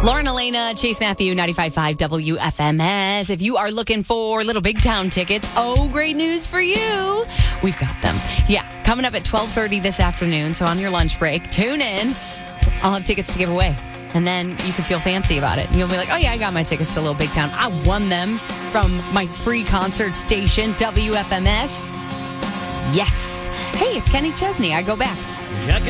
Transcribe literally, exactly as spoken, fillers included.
Lauren Elena, Chase Matthew, ninety-five point five W F M S. If you are looking for Little Big Town tickets, oh, great news for you. We've got them. Yeah, coming up at twelve thirty this afternoon. So on your lunch break, tune in. I'll have tickets to give away. And then you can feel fancy about it. You'll be like, oh, yeah, I got my tickets to Little Big Town. I won them from my free concert station, W F M S. Yes. Hey, it's Kenny Chesney. I go back.